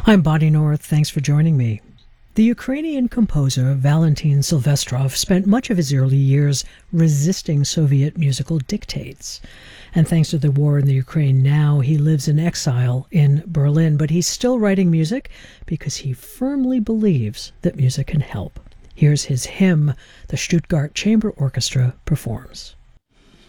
I'm Bonnie North. Thanks for joining me. The Ukrainian composer Valentin Silvestrov spent much of his early years resisting Soviet musical dictates. And thanks to the war in the Ukraine now, he lives in exile in Berlin, but he's still writing music because he firmly believes that music can help. Here's his hymn the Stuttgart Chamber Orchestra performs.